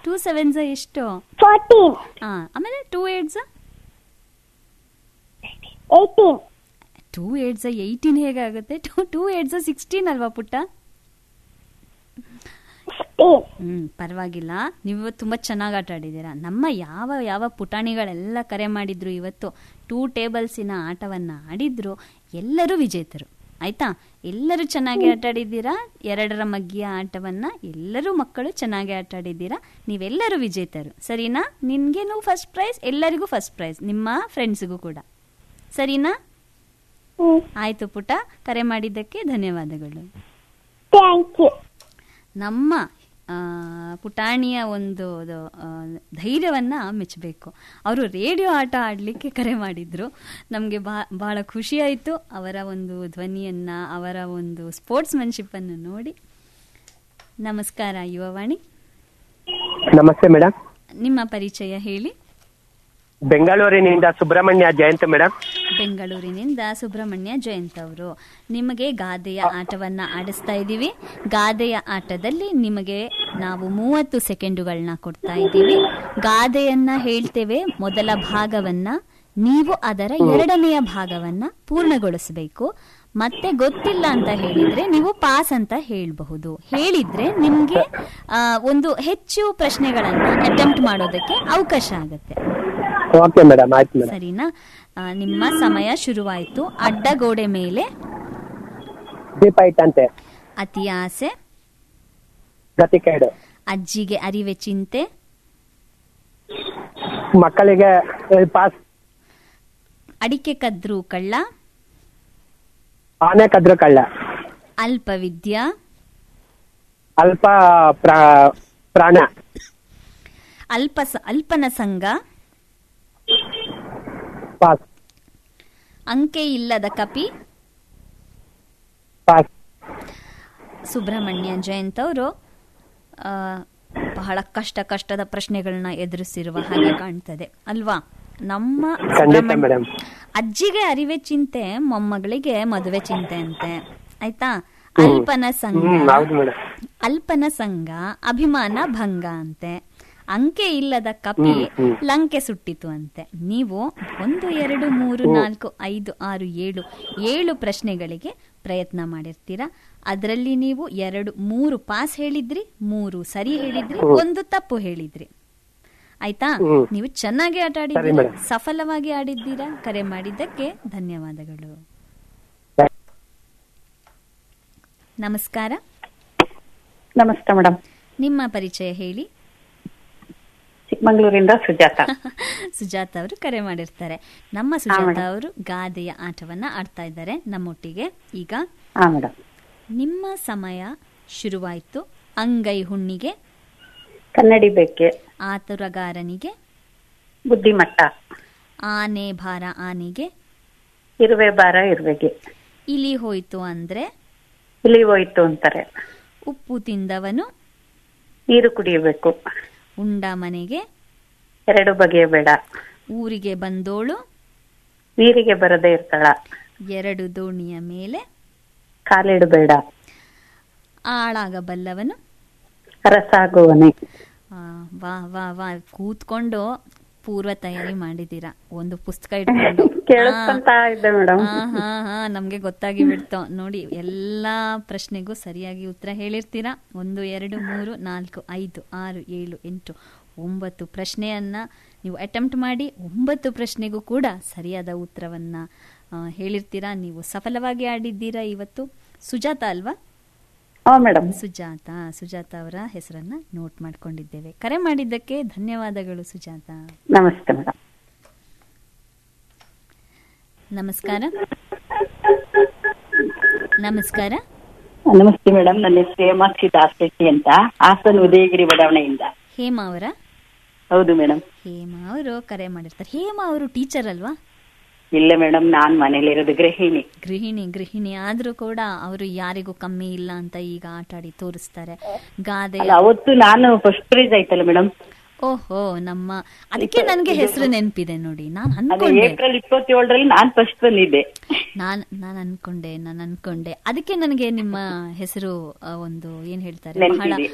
2 7s ಎಷ್ಟು? 14. ಆಮೇಲೆ 2 8s 18. 2 8s 18 ಹೇಗಾಗುತ್ತೆ? 2 8s 16 ಅಲ್ವಾ ಪುಟ್ಟ? 16. ಪರವಾಗಿಲ್ಲ. ನೀವು ತುಂಬಾ ಚೆನ್ನಾಗಿ ಆಟ ಆಡಿದ್ದೀರಾ. ನಮ್ಮ ಯಾವ ಯಾವ ಪುಟಾಣಿಗಳೆಲ್ಲ ಕರೆ ಮಾಡಿದ್ರು ಇವತ್ತು 2 ಟೇಬಲ್ಸಿನ ಆಟವನ್ನ ಆಡಿದ್ರು, ಎಲ್ಲರೂ ವಿಜೇತರು. ಆಯ್ತಾ? ಎಲ್ಲರೂ ಚೆನ್ನಾಗಿ ಆಟ ಆಡಿದ್ದೀರಾ. 2ರ ಮಗ್ಗಿಯ ಆಟವನ್ನ ಎಲ್ಲರೂ ಮಕ್ಕಳು ಚೆನ್ನಾಗಿ ಆಟ ಆಡಿದ್ದೀರಾ. ನೀವೆಲ್ಲರೂ ವಿಜೇತರು. ಸರಿನಾ? ನಿನ್ಗೇನು ಫಸ್ಟ್ ಪ್ರೈಸ್, ಎಲ್ಲರಿಗೂ ಫಸ್ಟ್ ಪ್ರೈಸ್, ನಿಮ್ಮ ಫ್ರೆಂಡ್ಸ್ಗೂ ಕೂಡ. ಸರಿನಾ? ಆಯ್ತು ಪುಟ್ಟ, ಕರೆ ಮಾಡಿದ್ದಕ್ಕೆ ಧನ್ಯವಾದಗಳು. Thank you. ನಮ್ಮ ಪುಟಾಣಿಯ ಒಂದು ಧೈರ್ಯವನ್ನ ಮೆಚ್ಚಬೇಕು. ಅವರು ರೇಡಿಯೋ ಆಟ ಆಡಲಿಕ್ಕೆ ಕರೆ ಮಾಡಿದ್ರು. ನಮಗೆ ಬಹಳ ಖುಷಿ ಆಯಿತು ಅವರ ಒಂದು ಧ್ವನಿಯನ್ನ, ಅವರ ಒಂದು ಸ್ಪೋರ್ಟ್ಸ್ಮನ್ಶಿಪ್ ಅನ್ನು ನೋಡಿ. ನಮಸ್ಕಾರ ಯುವವಾಣಿ. ನಮಸ್ತೆ ಮೇಡಮ್. ನಿಮ್ಮ ಪರಿಚಯ ಹೇಳಿ. ಬೆಂಗಳೂರಿನಿಂದ ಸುಬ್ರಹ್ಮಣ್ಯ ಜಯಂತ್ ಮೇಡಮ್. ಬೆಂಗಳೂರಿನಿಂದ ಸುಬ್ರಹ್ಮಣ್ಯ ಜಯಂತ್ ಅವರು. ನಿಮಗೆ ಗಾದೆಯ ಆಟವನ್ನ ಆಡಿಸ್ತಾ ಇದ್ದೀವಿ. ಗಾದೆಯ ಆಟದಲ್ಲಿ ನಿಮಗೆ ನಾವು 30 ಸೆಕೆಂಡುಗಳನ್ನ ಕೊಡ್ತಾ ಇದ್ದೀವಿ. ಗಾದೆಯನ್ನ ಹೇಳ್ತೇವೆ, ಮೊದಲ ಭಾಗವನ್ನ. ನೀವು ಅದರ 2ನೆಯ ಭಾಗವನ್ನ ಪೂರ್ಣಗೊಳಿಸಬೇಕು. ಮತ್ತೆ ಗೊತ್ತಿಲ್ಲ ಅಂತ ಹೇಳಿದ್ರೆ ನೀವು ಪಾಸ್ ಅಂತ ಹೇಳಬಹುದು. ಹೇಳಿದ್ರೆ ನಿಮ್ಗೆ ಒಂದು ಹೆಚ್ಚು ಪ್ರಶ್ನೆಗಳನ್ನ ಅಟೆಂಪ್ಟ್ ಮಾಡೋದಕ್ಕೆ ಅವಕಾಶ ಆಗುತ್ತೆ. ಓಕೆ ಮೇಡಮ್, ಆಯ್ತು ಮೇಡಮ್. ಸರಿನಾ? ನಿಮ್ಮ ಸಮಯ ಶುರುವಾಯಿತು. ಅಡ್ಡಗೋಡೆ ಮೇಲೆ ದೀಪ ಇಟ್ಟಂತೆ, ಅತಿ ಆಸೆ, ಗತಿಕೇಡು, ಅಜ್ಜಿಗೆ ಅರಿವೆ ಚಿಂತೆ, ಮಕ್ಕಳಿಗೆ ಪಾಸ್, ಅಡಿಕೆ ಕದ್ರು ಕಳ್ಳ, ಆನೆ ಕದ್ರು ಕಳ್ಳ, ಅಲ್ಪ ವಿದ್ಯಾ, ಅಲ್ಪ ಪ್ರಾಣ, ಅಲ್ಪನ ಸಂಘ, ಪಾಸ್, ಅಂಕೆ ಇಲ್ಲದ ಕಪಿ. ಪಾಸ್. ಸುಬ್ರಹ್ಮಣ್ಯ ಜಯಂತ್ ಅವರು ಬಹಳ ಕಷ್ಟದ ಪ್ರಶ್ನೆಗಳನ್ನ ಎದುರಿಸಿರುವ ಹಾಗೆ ಕಾಣ್ತದೆ ಅಲ್ವಾ? ನಮ್ಮ ಅಜ್ಜಿಗೆ ಅರಿವೆ ಚಿಂತೆ, ಮೊಮ್ಮಗಳಿಗೆ ಮದುವೆ ಚಿಂತೆ ಅಂತೆ. ಆಯ್ತಾ? ಅಲ್ಪನ ಸಂಘ ಅಭಿಮಾನ ಭಂಗ ಅಂತೆ. ಅಂಕೆ ಇಲ್ಲದ ಕಪಿ ಲಂಕೆ ಸುಟ್ಟಿತು ಅಂತೆ. ನೀವು 1 2 3 4 5 6 7 ಪ್ರಶ್ನೆಗಳಿಗೆ ಪ್ರಯತ್ನ ಮಾಡಿರ್ತೀರಾ. ಅದರಲ್ಲಿ ನೀವು 2 3 ಪಾಸ್ ಹೇಳಿದ್ರಿ, 3 ಸರಿ ಹೇಳಿದ್ರಿ, 1 ತಪ್ಪು ಹೇಳಿದ್ರಿ. ಆಯ್ತಾ? ನೀವು ಚೆನ್ನಾಗಿ ಆಟ ಆಡಿದ್ದೀರಾ, ಸಫಲವಾಗಿ ಆಡಿದ್ದೀರಾ. ಕರೆ ಮಾಡಿದ್ದಕ್ಕೆ ಧನ್ಯವಾದಗಳು. ನಮಸ್ಕಾರ. ನಮಸ್ತೆ ಮೇಡಮ್. ನಿಮ್ಮ ಪರಿಚಯ ಹೇಳಿ. ಚಿಕ್ಕಮಂಗ್ಳೂರಿಂದ ಸುಜಾತ. ಸುಜಾತ ಅವರು ಕರೆ ಮಾಡಿರ್ತಾರೆ. ನಮ್ಮ ಸುಜಾತ ಅವರು ಗಾದೆಯ ಆಟವನ್ನ ಆಡ್ತಾ ಇದ್ದಾರೆ ನಮ್ಮೊಟ್ಟಿಗೆ. ಈಗ ನಿಮ್ಮ ಸಮಯ ಶುರುವಾಯಿತು. ಅಂಗೈ ಹುಣ್ಣಿಗೆ, ಕನ್ನಡಿ ಬೇಕೆ, ಆತುರಗಾರನಿಗೆ, ಬುದ್ಧಿಮಟ್ಟ, ಆನೆ ಭಾರ ಆನೆಗೆ, ಇರುವೆ ಭಾರ ಇರುವೆಗೆ, ಇಲಿ ಹೋಯ್ತು ಅಂದ್ರೆ ಇಲಿ ಹೋಯ್ತು ಅಂತಾರೆ, ಉಪ್ಪು ತಿಂದವನು ನೀರು ಕುಡಿಯಬೇಕು, ಉಂಡ ಮನೆಗೆ 2 ಬಗೆಯ ಬೇಡ, ಊರಿಗೆ ಬಂದೋಳು ನೀರಿಗೆ ಬರದೇ ಇರ್ತಾಳ, 2 ದೋಣಿಯ ಮೇಲೆ ಕಾಲಿಡಬೇಡ, ಆಳಾಗಬಲ್ಲವನು ಅರಸಾಗುವನೆ. ವಾ ವಾ ವಾ, ಕೂತ್ಕೊಂಡು ಪೂರ್ವ ತಯಾರಿ ಮಾಡಿದೀರಾ. ಒಂದು ಪುಸ್ತಕ ಇಟ್ಕೊಂಡು ನಮ್ಗೆ ಗೊತ್ತಾಗಿ ಬಿಡ್ತು ನೋಡಿ. ಎಲ್ಲಾ ಪ್ರಶ್ನೆಗೂ ಸರಿಯಾಗಿ ಉತ್ತರ ಹೇಳಿರ್ತೀರಾ. 1 2 3 4 5 6 7 8 9 ಪ್ರಶ್ನೆಯನ್ನ ನೀವು ಅಟೆಂಪ್ಟ್ ಮಾಡಿ 9 ಪ್ರಶ್ನೆಗೂ ಕೂಡ ಸರಿಯಾದ ಉತ್ತರವನ್ನ ಹೇಳಿರ್ತೀರಾ. ನೀವು ಸಫಲವಾಗಿ ಆಡಿದ್ದೀರಾ ಇವತ್ತು. ಸುಜಾತ ಅಲ್ವಾ? ಮೇಡಮ್, ಸುಜಾತ ಅವರ ಹೆಸರನ್ನ ನೋಟ್ ಮಾಡ್ಕೊಂಡಿದ್ದೇವೆ. ಕರೆ ಮಾಡಿದ್ದಕ್ಕೆ ಧನ್ಯವಾದಗಳು ಸುಜಾತ. ನಮಸ್ತೆ ಮೇಡಮ್. ನಮಸ್ಕಾರ. ನಮಸ್ಕಾರ. ನಮಸ್ತೆ ಮೇಡಮ್. ನನ್ನ ಹೆಸರು ಹೇಮಾಕ್ಷಿ ದಾಸೆಟ್ಟಿ ಅಂತ, ಹಾಸನ ಉದಯಗಿರಿ ಬಡಾವಣೆಯಿಂದ. ಹೇಮಾ ಅವರ? ಹೌದು ಮೇಡಮ್. ಹೇಮಾ ಅವರು ಕರೆ ಮಾಡಿರ್ತಾರೆ. ಹೇಮಾ ಅವರು ಟೀಚರ್ ಅಲ್ವಾ? ಇಲ್ಲ ಮೇಡಮ್, ನಾನ್ ಮನೇಲಿರೋದು ಗೃಹಿಣಿ ಆದ್ರೂ ಕೂಡ ಅವರು ಯಾರಿಗೂ ಕಮ್ಮಿ ಇಲ್ಲ ಅಂತ ಈಗ ಆಟ ಆಡಿ ತೋರಿಸ್ತಾರೆ. ಗಾದೆ ಅವತ್ತು ನಾನು ಫಸ್ಟ್ ಪ್ರೈಸ್ ಆಯ್ತಲ್ಲ ಮೇಡಮ್. ಓಹೋ, ಅದಕ್ಕೆ ನನ್ಗೆ ಹೆಸರು ನೆನಪಿದೆ ನೋಡಿ. ಏಪ್ರಿಲ್ 27ರಲ್ಲಿ ನಾನ್ ಫಸ್ಟ್ ಬಂದಿದ್ದೆ. ನಾನು ಅನ್ಕೊಂಡೆ ಅದಕ್ಕೆ ನನಗೆ ನಿಮ್ಮ ಹೆಸರು ಒಂದು ಏನ್ ಹೇಳ್ತಾರೆ ಬಹಳ